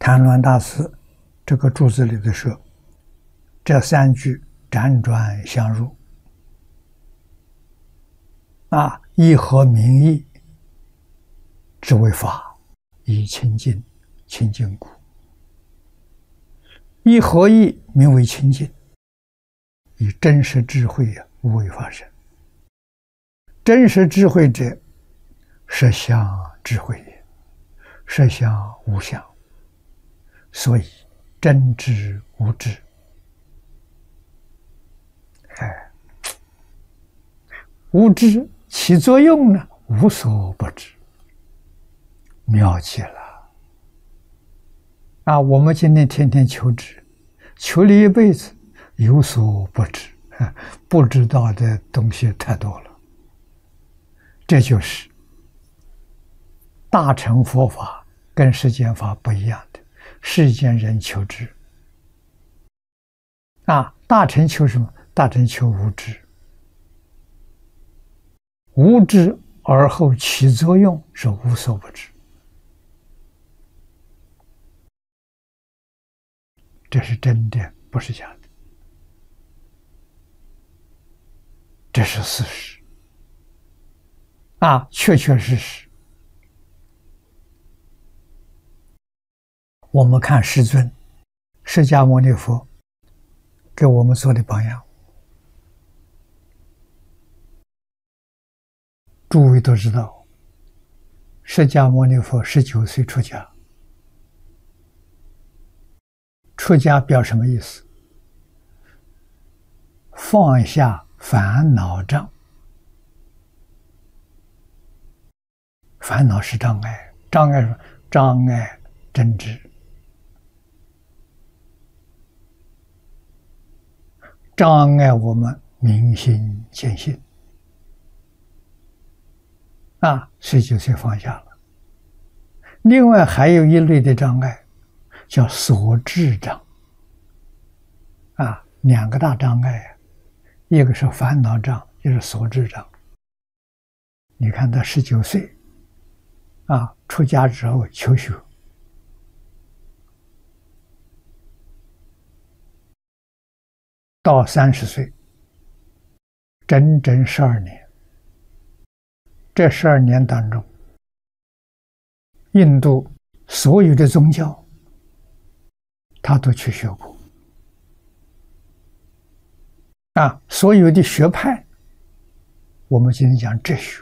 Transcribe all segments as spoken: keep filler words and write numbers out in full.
谭鸾大师这个注子里头说，这三句辗转相入，啊，一合名义，之为法，以清净，清净故；一合意，名为清净，以真实智慧呀，无为法身。真实智慧者，实相智慧也，实相无相，所以真知无知。哎，无知起作用呢，无所不知，妙极了啊！我们今天天天求知，求了一辈子，有所不知，不知道的东西太多了。这就是大乘佛法跟世间法不一样的，世间人求知啊，大乘求什么？大乘求无知，无知而后起作用是无所不知，这是真的，不是假的，这是事实啊，确确实实。我们看世尊释迦牟尼佛给我们做的榜样，诸位都知道，释迦牟尼佛十九岁出家，出家表什么意思？放下烦恼障，烦恼是障碍，障碍什么？障碍真知，障碍我们明心见性啊，十九岁放下了。另外还有一类的障碍，叫所知障啊，两个大障碍，一个是烦恼障，一个是所知障。你看他十九岁啊，出家之后求学，到三十岁，整整十二年。这十二年当中，印度所有的宗教，他都去学过啊，所有的学派，我们今天讲哲学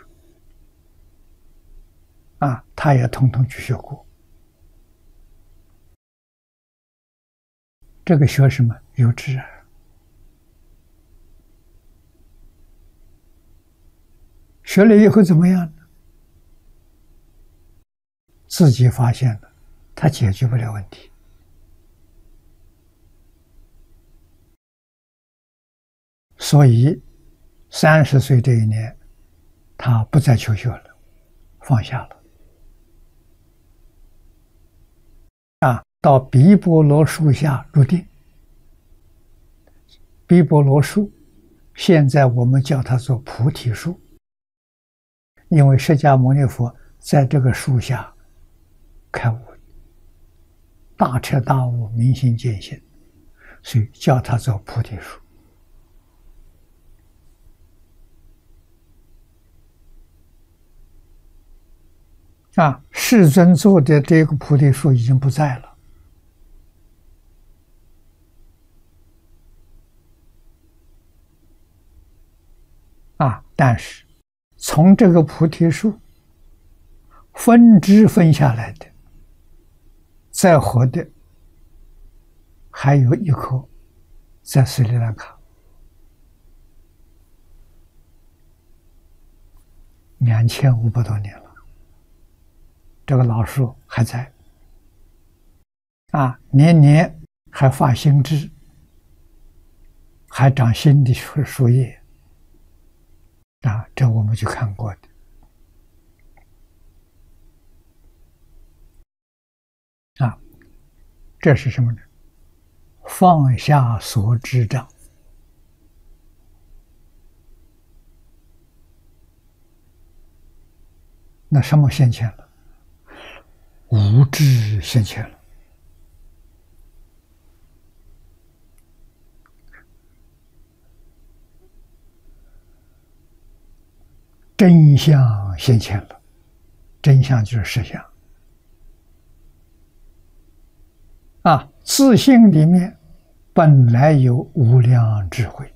啊，他也统统去学过。这个学什么？有知啊。学了以后怎么样呢？自己发现了，他解决不了问题，所以三十岁这一年，他不再求学了，放下了。啊，到毗婆罗树下入定。毗婆罗树，现在我们叫它做菩提树。因为释迦牟尼佛在这个树下开悟，大彻大悟，明心见性，所以叫它做菩提树。啊，世尊做的这个菩提树已经不在了。啊，但是从这个菩提树分支分下来的，再活的还有一棵在斯里兰卡，两千五百多年了，这个老树还在啊，年年还发新枝，还长新的树树叶啊，这我们就看过的。啊，这是什么呢？放下所知障。那什么现前了？无知现前了。 真相现前了。真相就是实相啊！自性里面本来有无量智慧，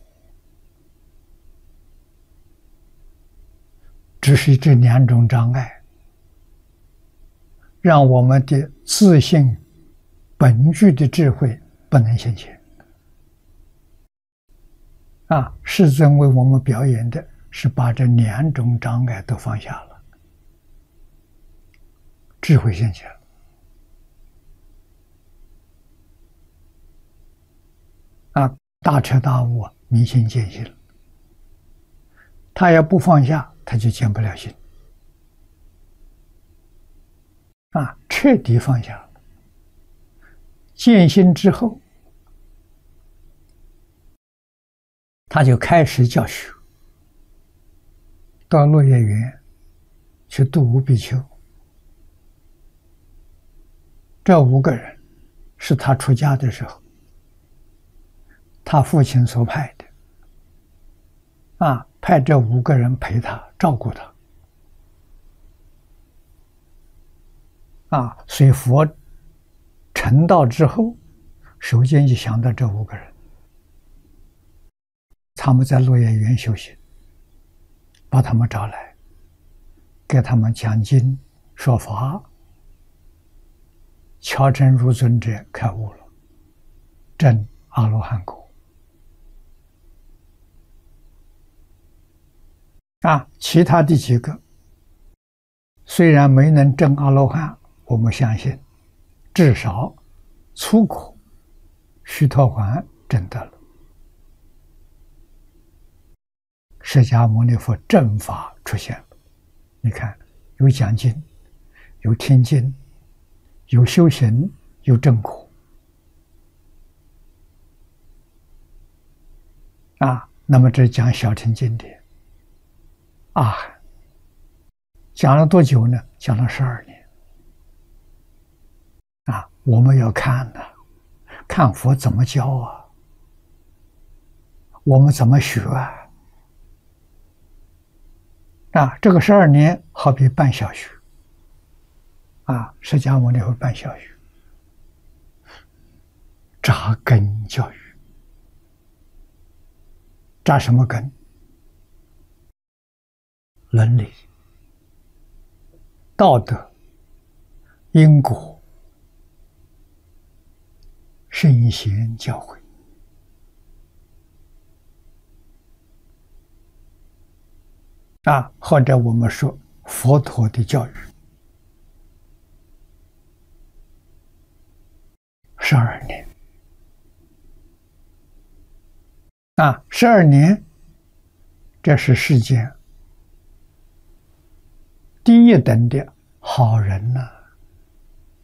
只是这两种障碍，让我们的自性本具的智慧不能现前。啊，世尊为我们表演的是把这两种障碍都放下了，智慧现前了。啊，大彻大悟，明心见性了。他要不放下，他就见不了性。啊，彻底放下了，见性之后，他就开始教学，到落叶园去度五比丘。这五个人是他出家的时候他父亲所派的，啊，派这五个人陪他照顾他，啊，所以佛成道之后，首先就想到这五个人，他们在落叶园修行，把他们找来，给他们讲经说法，乔真如尊者开悟了，证阿罗汉果。啊，其他的几个虽然没能证阿罗汉，我们相信至少出果须陀洹证得了。释迦牟尼佛正法出现了，你看，有讲经，有听经，有修行，有正果。啊，那么这讲小乘经典啊，讲了多久呢？讲了十二年。啊，我们要看呢、啊，看佛怎么教啊，我们怎么学啊？啊，这个十二年好比办小学，啊，释迦牟尼佛办小学，扎根教育，扎什么根？伦理、道德、因果、圣贤教诲。啊，或者我们说佛陀的教育，十二年。啊，十二年，这是世间第一等的好人呢、啊。